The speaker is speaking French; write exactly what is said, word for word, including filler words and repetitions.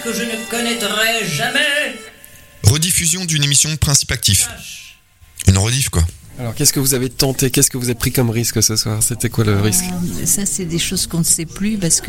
que je ne connaîtrai jamais. Rediffusion d'une émission de Principe Actif. Une rediff, quoi. Alors, qu'est-ce que vous avez tenté ? Qu'est-ce que vous avez pris comme risque ce soir ? C'était quoi le risque ? Ça, c'est des choses qu'on ne sait plus parce que